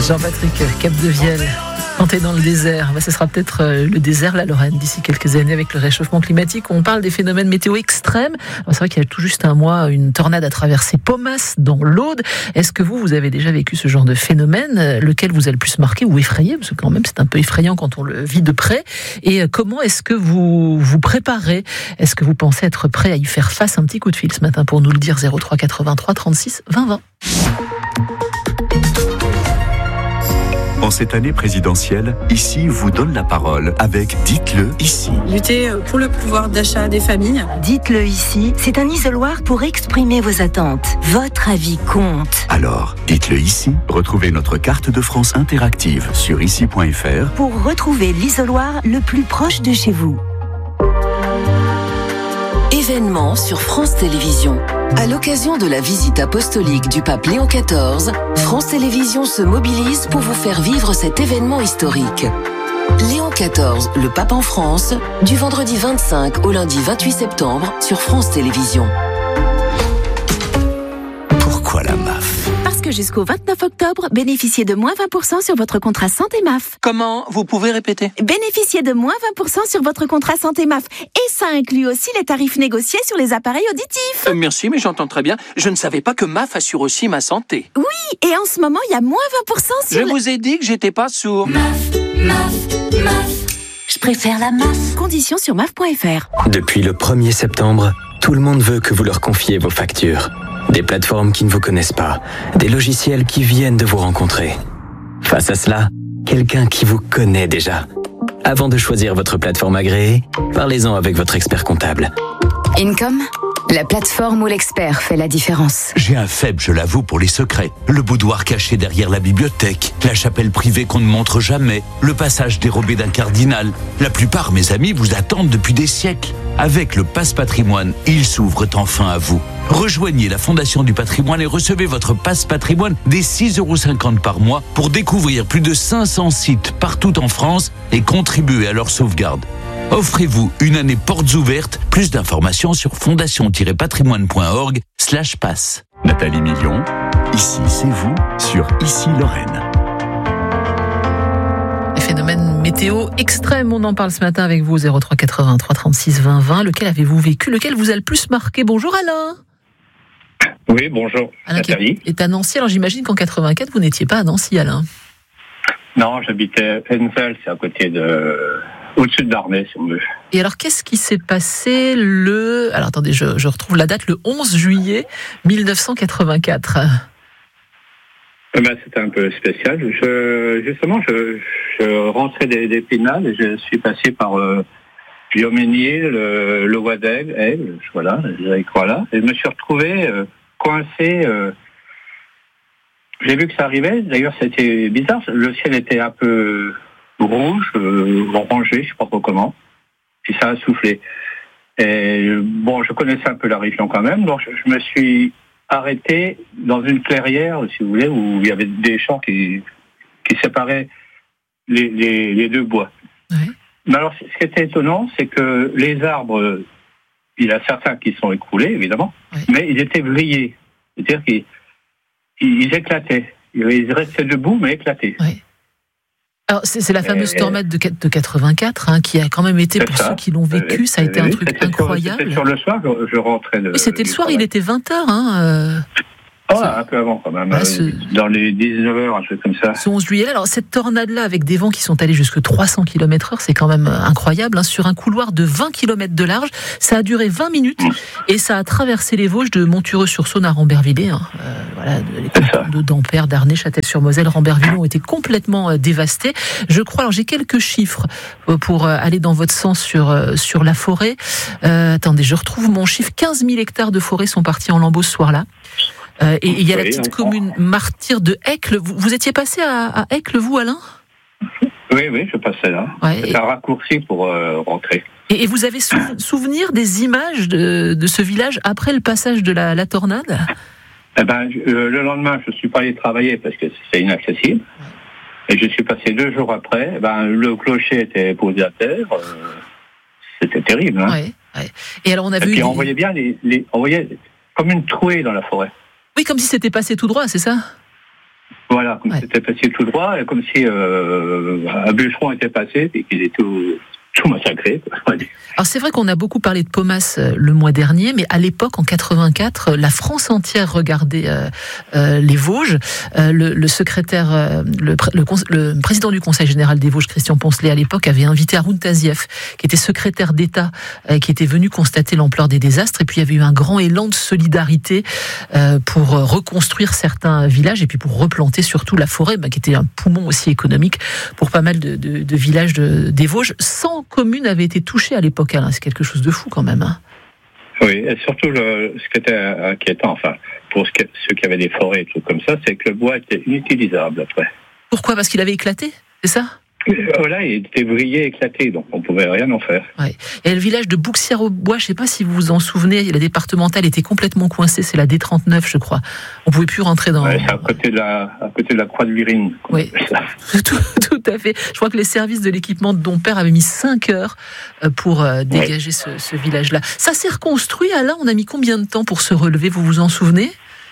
Jean-Patrick Capdevielle, chanter dans le désert. Ce sera peut-être le désert, la Lorraine, d'ici quelques années avec le réchauffement climatique. On parle des phénomènes météo extrêmes. Alors, c'est vrai qu'il y a tout juste un mois, une tornade a traversé Paumas, dans l'Aude. Est-ce que vous avez déjà vécu ce genre de phénomène? Lequel vous a le plus marqué ou effrayé? Parce que quand même, c'est un peu effrayant quand on le vit de près. Et comment est-ce que vous vous préparez? Est-ce que vous pensez être prêt à y faire face? Un petit coup de fil ce matin pour nous le dire. 03 83 36 20 20. En cette année présidentielle, Ici vous donne la parole avec Dites-le ici. Lutter pour le pouvoir d'achat des familles. Dites-le ici, c'est un isoloir pour exprimer vos attentes. Votre avis compte. Alors, dites-le ici. Retrouvez notre carte de France interactive sur ici.fr pour retrouver l'isoloir le plus proche de chez vous. Événement sur France Télévisions. À l'occasion de la visite apostolique du pape Léon XIV, France Télévisions se mobilise pour vous faire vivre cet événement historique. Léon XIV, le pape en France, du vendredi 25 au lundi 28 septembre sur France Télévisions. Pourquoi la MAF? Parce que jusqu'au 29 octobre, bénéficiez de moins 20% sur votre contrat santé MAF. Comment? Vous pouvez répéter? Bénéficiez de moins 20% sur votre contrat santé MAF. Et ça inclut aussi les tarifs négociés sur les appareils auditifs. Merci, mais j'entends très bien. Je ne savais pas que MAF assure aussi ma santé. Oui, et en ce moment, il y a moins 20% sur... Je vous ai dit que j'étais pas sourd. MAF. Je préfère la MAF. Conditions sur MAF.fr. Depuis le 1er septembre, tout le monde veut que vous leur confiez vos factures. Des plateformes qui ne vous connaissent pas, des logiciels qui viennent de vous rencontrer. Face à cela, quelqu'un qui vous connaît déjà. Avant de choisir votre plateforme agréée, parlez-en avec votre expert comptable. Income, la plateforme où l'expert fait la différence. J'ai un faible, je l'avoue, pour les secrets. Le boudoir caché derrière la bibliothèque, la chapelle privée qu'on ne montre jamais, le passage dérobé d'un cardinal. La plupart, mes amis, vous attendent depuis des siècles. Avec le Pass Patrimoine, ils s'ouvrent enfin à vous. Rejoignez la Fondation du Patrimoine et recevez votre Pass Patrimoine dès 6,50 € par mois pour découvrir plus de 500 sites partout en France et contribuer à leur sauvegarde. Offrez-vous une année portes ouvertes. Plus d'informations sur fondation-patrimoine.org/pass. Nathalie Million, Ici c'est vous sur Ici Lorraine. Phénomène météo extrême, on en parle ce matin avec vous. 03 83 36 20 20. Lequel avez-vous vécu? Lequel vous a le plus marqué? Bonjour Alain. Oui, bonjour. Alain Nathalie. Est à Nancy. Alors j'imagine qu'en 84 vous n'étiez pas à Nancy, Alain. Non, j'habitais Enzel, c'est à côté au-dessus de Darnay, si on veut. Et alors qu'est-ce qui s'est passé alors attendez, je retrouve la date, le 11 juillet 1984. C'était un peu spécial. Je rentrais d'Épinal et je suis passé par Viomesnil, le Wadeg, voilà, et je me suis retrouvé coincé. J'ai vu que ça arrivait. D'ailleurs, c'était bizarre. Le ciel était un peu rouge, orangé, je sais pas trop comment. Puis ça a soufflé. Et bon, je connaissais un peu la région quand même, donc je me suis arrêté dans une clairière, si vous voulez, où il y avait des champs qui séparaient les deux bois. Oui. Mais alors, ce qui était étonnant, c'est que les arbres, il y a certains qui sont écroulés, évidemment, oui, mais ils étaient vrillés. C'est-à-dire qu'ils éclataient. Ils restaient debout, mais éclatés. Oui. Alors, c'est la fameuse tornade de 84, qui a quand même été, pour ceux qui l'ont vécu, ça a été un truc incroyable. C'était sur le soir, je rentrais Oui, c'était le soir, il était 20h. Un peu avant quand même, dans les 19h, un truc comme ça. Ce 11 juillet, alors cette tornade-là, avec des vents qui sont allés jusqu'à 300 km/h, c'est quand même incroyable, sur un couloir de 20 km de large, ça a duré 20 minutes, et ça a traversé les Vosges de Montureux-sur-Saône à Rambervillers, les cantons de Dampierre, Darnay, Châtel-sur-Moselle, Rambervillers ont été complètement dévastés. Je crois, alors j'ai quelques chiffres pour aller dans votre sens sur la forêt. Attendez, je retrouve mon chiffre, 15 000 hectares de forêt sont partis en lambeaux ce soir-là. Et il y a la petite commune martyre de Heccle. Vous étiez passé à Heccle, vous, Alain? Oui, je passais là. Ouais, c'est un raccourci pour rentrer. Et vous avez souvenir des images de ce village après le passage de la tornade? Le lendemain, je ne suis pas allé travailler parce que c'est inaccessible. Et je suis passé 2 jours après. Le clocher était posé à terre. C'était terrible. Ouais. Et alors on a vu. Puis on voyait bien on voyait comme une trouée dans la forêt. Oui, comme si c'était passé tout droit, c'est ça? Voilà, comme c'était passé tout droit, et comme si un bûcheron était passé et qu'il était tout massacré. Alors c'est vrai qu'on a beaucoup parlé de Paumas le mois dernier, mais à l'époque, en 84, la France entière regardait les Vosges. Le secrétaire, le président du Conseil général des Vosges, Christian Poncelet, à l'époque, avait invité Haroun Tazieff, qui était secrétaire d'État, qui était venu constater l'ampleur des désastres. Et puis il y avait eu un grand élan de solidarité pour reconstruire certains villages et puis pour replanter surtout la forêt, qui était un poumon aussi économique pour pas mal de villages des Vosges. 100 communes avaient été touchées à l'époque, Alain. C'est quelque chose de fou quand même. Hein. Oui, et surtout ce qui était inquiétant, pour ceux qui avaient des forêts et tout comme ça, c'est que le bois était inutilisable après. Pourquoi ? Parce qu'il avait éclaté, c'est ça ? Là, il était vrillé, éclaté, donc on pouvait rien en faire. Ouais. Et le village de Bouxières-au-Bois, je ne sais pas si vous vous en souvenez, la départementale était complètement coincée, c'est la D39, je crois. On ne pouvait plus rentrer dans... Ouais, c'est à côté de la Croix de Virine. Oui, tout à fait. Je crois que les services de l'équipement de Dompère avaient mis 5 heures pour dégager ce village-là. Ça s'est reconstruit, Alain, on a mis combien de temps pour se relever, vous vous en souvenez ?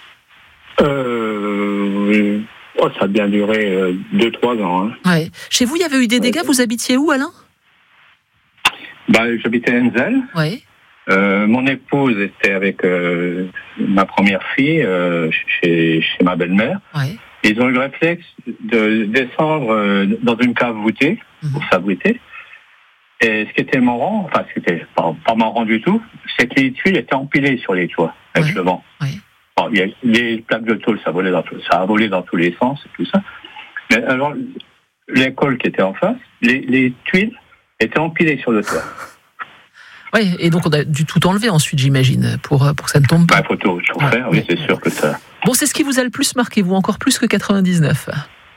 Ça a bien duré 2-3 ans. Hein. Ouais. Chez vous, il y avait eu des dégâts. Vous habitiez où, Alain ? J'habitais à Enzel. Ouais. Mon épouse était avec ma première fille chez ma belle-mère. Ouais. Ils ont eu le réflexe de descendre dans une cave voûtée pour s'abriter. Et ce qui était marrant, ce qui était pas marrant du tout, c'est que les tuiles étaient empilées sur les toits avec le vent. Ouais. Bon, il y a les plaques de tôle, ça a volé dans tous les sens et tout ça. Mais alors, l'école qui était en face, les tuiles étaient empilées sur le toit. Oui, et donc on a dû tout enlever ensuite, j'imagine, pour que ça ne tombe pas. Il faut tout faire, oui, c'est sûr que ça... Bon, c'est ce qui vous a le plus marqué, vous, encore plus que 99 ?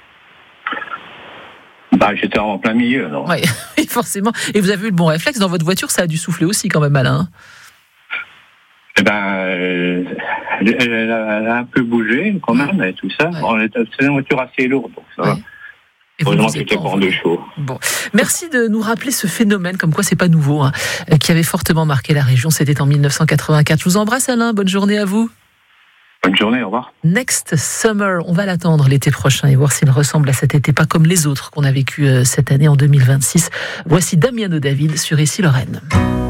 J'étais en plein milieu, non ? Oui, forcément. Et vous avez eu le bon réflexe, dans votre voiture, ça a dû souffler aussi quand même, Alain. Elle a un peu bougé quand même et tout ça. Ouais. C'est une voiture assez lourde, donc ça va. Heureusement qu'il était pas de chaud. Bon. Merci de nous rappeler ce phénomène, comme quoi c'est pas nouveau, qui avait fortement marqué la région. C'était en 1984. Je vous embrasse, Alain. Bonne journée à vous. Bonne journée, au revoir. Next Summer, on va l'attendre l'été prochain et voir s'il ressemble à cet été, pas comme les autres qu'on a vécu cette année en 2026. Voici Damiano David sur Issy Lorraine.